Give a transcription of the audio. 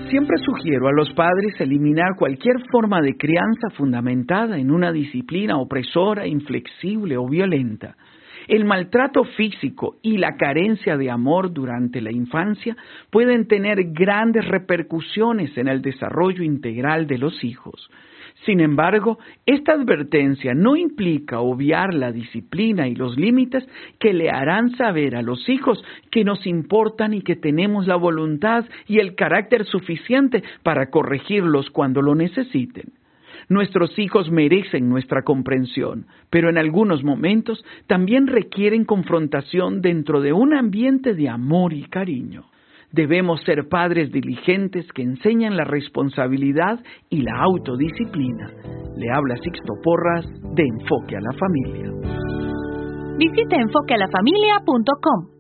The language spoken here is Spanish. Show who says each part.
Speaker 1: Siempre sugiero a los padres eliminar cualquier forma de crianza fundamentada en una disciplina opresora, inflexible o violenta. El maltrato físico y la carencia de amor durante la infancia pueden tener grandes repercusiones en el desarrollo integral de los hijos. Sin embargo, esta advertencia no implica obviar la disciplina y los límites que le harán saber a los hijos que nos importan y que tenemos la voluntad y el carácter suficiente para corregirlos cuando lo necesiten. Nuestros hijos merecen nuestra comprensión, pero en algunos momentos también requieren confrontación dentro de un ambiente de amor y cariño. Debemos ser padres diligentes que enseñan la responsabilidad y la autodisciplina. Le habla Sixto Porras de Enfoque a la Familia.
Speaker 2: Visite enfoquealafamilia.com.